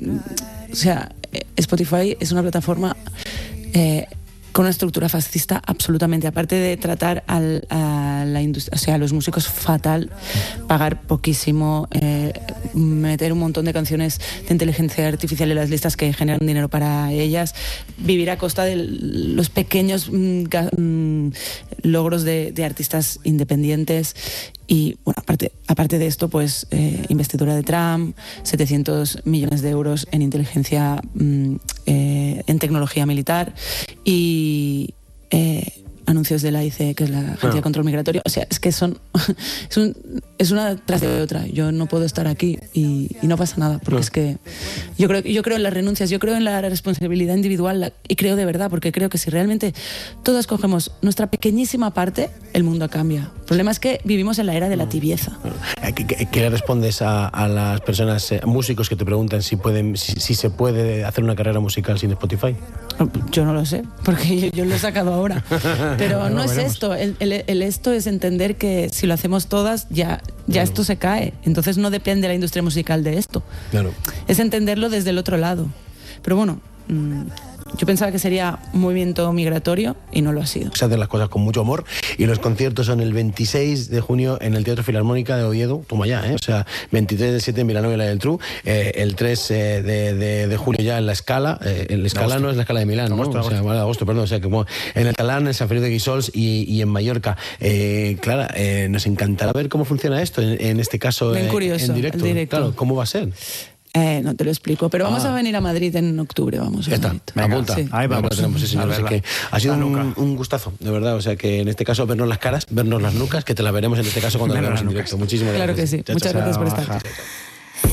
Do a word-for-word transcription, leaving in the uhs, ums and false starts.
o sea, Spotify es una plataforma eh, con una estructura fascista absolutamente, aparte de tratar al, a la industria, o sea, a los músicos fatal, pagar poquísimo, eh, meter un montón de canciones de inteligencia artificial en las listas que generan dinero para ellas, vivir a costa de los pequeños mm, mm, logros de, de artistas independientes. Y bueno, aparte, aparte de esto, pues eh, investidura de Trump, setecientos millones de euros en inteligencia, mm, eh, en tecnología militar y eh, anuncios de la I C E, que es la Agencia de Control Migratorio. O sea, es que son es, un, es una tras de otra. Yo no puedo estar aquí y, y no pasa nada, porque no. es que yo creo, yo creo en las renuncias, yo creo en la responsabilidad individual la, y creo de verdad, porque creo que si realmente todos cogemos nuestra pequeñísima parte, el mundo cambia. El problema es que vivimos en la era de la tibieza. ¿Qué, qué, qué le respondes a, a las personas, eh, músicos que te preguntan si, pueden, si, si se puede hacer una carrera musical sin Spotify? Yo no lo sé, porque yo, yo lo he sacado ahora. Pero no, no es veremos. esto. El, el, el esto es entender que si lo hacemos todas, ya, ya claro. esto se cae. Entonces no depende la industria musical de esto. Claro. Es entenderlo desde el otro lado. Pero bueno, mmm, yo pensaba que sería un movimiento migratorio y no lo ha sido. Se hacen las cosas con mucho amor y los conciertos son el veintiséis de junio en el Teatro Filarmónica de Oviedo, toma ya, ¿eh? O sea, veintitrés del siete en Vilanova y la del Tru, eh, el tres eh, de, de, de julio ya en la Scala, eh, en la Scala no es la Scala de Milán, agosto, ¿no? Agosto. O sea, bueno, agosto, perdón, o sea, como en el Talán, en San Felipe de Guíxols y, y en Mallorca. Eh, Clara, eh, nos encantará ver cómo funciona esto, en, en este caso eh, curioso, en directo. directo. Claro, ¿cómo va a ser? Eh, no te lo explico, pero vamos ah. a venir a Madrid en octubre, vamos a Está, Venga, apunta. Sí. Ahí vamos. Tenemos, sí, señor, así que ha sido un, un gustazo, de verdad, o sea que en este caso vernos las caras, vernos las nucas, que te las veremos en este caso cuando lo veamos en directo. Muchísimas claro gracias. Claro que sí, chao, muchas chao. gracias por estar Chao.